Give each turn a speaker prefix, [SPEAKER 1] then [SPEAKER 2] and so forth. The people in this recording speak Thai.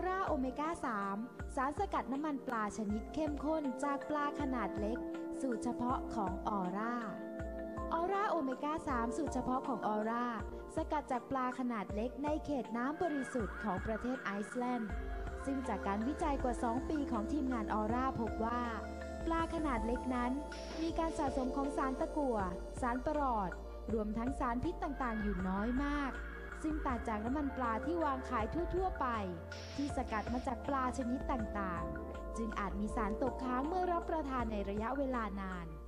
[SPEAKER 1] ร่าโอเมก้า3สารสกัดน้ำมันปลาชนิดเข้มข้นจากปลาขนาดเล็กสูตรเฉพาะของออร่าโอเมก้า3สูตรเฉพาะของออร่าสกัดจากปลาขนาดเล็กในเขตน้ำบริสุทธิ์ของประเทศไอซ์แลนด์ซึ่งจากการวิจัยกว่า2ปีของทีมงานออร่าพบว่าปลาขนาดเล็กนั้นมีการสะสมของสารตะกั่วสารประหลอดรวมทั้งสารพิษต่างๆอยู่น้อยมากซึ่งต่างจากน้ำมันปลาที่วางขายทั่วๆไปที่สกัดมาจากปลาชนิดต่างๆจึงอาจมีสารตกค้างเมื่อรับประทานในระยะเวลานาน